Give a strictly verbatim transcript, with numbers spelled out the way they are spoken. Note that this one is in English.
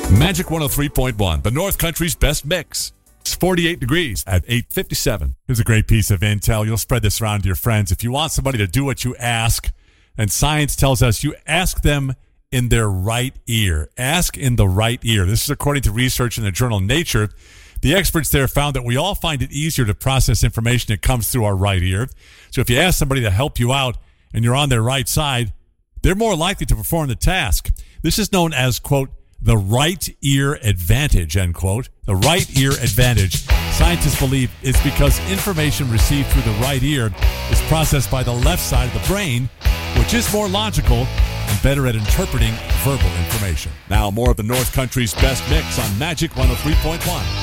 Magic one oh three point one, the North Country's best mix. It's forty-eight degrees at eight fifty-seven. Here's a great piece of intel. You'll spread this around to your friends. If you want somebody to do what you ask, and science tells us you ask them in their right ear. Ask in the right ear. This is according to research in the journal Nature. The experts there found that we all find it easier to process information that comes through our right ear. So if you ask somebody to help you out and you're on their right side, they're more likely to perform the task. This is known as, quote, the right ear advantage, end quote. The right ear advantage, scientists believe, is because information received through the right ear is processed by the left side of the brain, which is more logical and better at interpreting verbal information. Now more of the North Country's best mix on Magic one oh three point one.